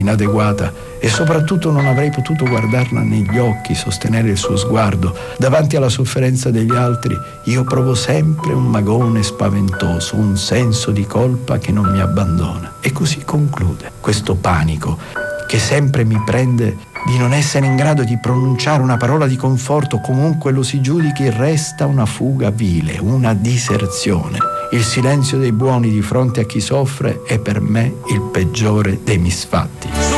inadeguata e soprattutto non avrei potuto guardarla negli occhi, sostenere il suo sguardo. Davanti alla sofferenza degli altri io provo sempre un magone spaventoso, un senso di colpa che non mi abbandona. E così conclude. Questo panico che sempre mi prende di non essere in grado di pronunciare una parola di conforto, comunque lo si giudichi, resta una fuga vile, una diserzione. Il silenzio dei buoni di fronte a chi soffre è per me il peggiore dei misfatti.